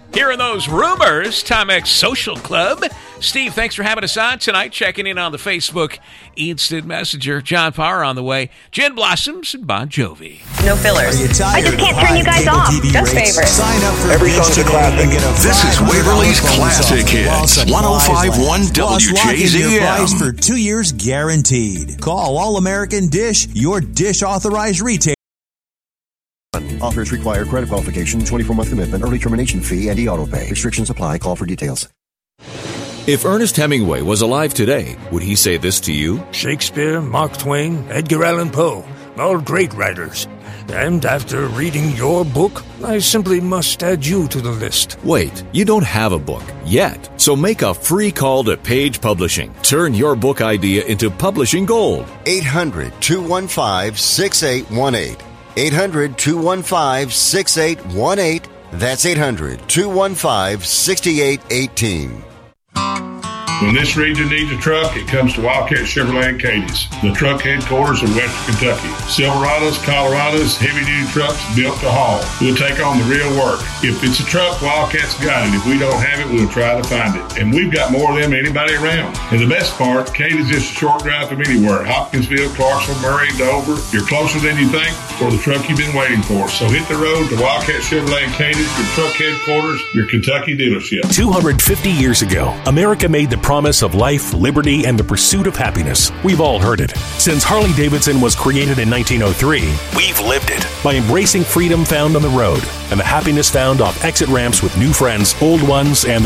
Hearing those rumors, Timex Social Club. Steve, thanks for having us on tonight. Checking in on the Facebook Instant Messenger. John Power on the way. Gin Blossoms and Bon Jovi. No fillers. I just can't turn you guys off. Just favorites. Sign up for every song's a classic. This is Waverly's Classic Hits. 105.1 WJZM. Price for 2 years guaranteed. Call All American Dish, your dish authorized retailer. Offers require credit qualification, 24-month commitment, early termination fee, and e-auto pay. Restrictions apply. Call for details. If Ernest Hemingway was alive today, would he say this to you? Shakespeare, Mark Twain, Edgar Allan Poe, all great writers. And after reading your book, I simply must add you to the list. Wait, you don't have a book yet. So make a free call to Page Publishing. Turn your book idea into publishing gold. 800-215-6818. 800-215-6818. That's 800-215-6818. When this region needs a truck, it comes to Wildcat Chevrolet and Cadiz, the truck headquarters of Western Kentucky. Silverados, Colorados, heavy-duty trucks built to haul. We'll take on the real work. If it's a truck, Wildcat's got it. If we don't have it, we'll try to find it. And we've got more of them than anybody around. And the best part, Cadiz is just a short drive from anywhere. Hopkinsville, Clarksville, Murray, Dover. You're closer than you think for the truck you've been waiting for. So hit the road to Wildcat Chevrolet and Cadiz, your truck headquarters, your Kentucky dealership. 250 years ago, America made the promise of life, liberty, and the pursuit of happiness. We've all heard it. Since Harley-Davidson was created in 1903, we've lived it by embracing freedom found on the road and the happiness found off exit ramps with new friends, old ones, and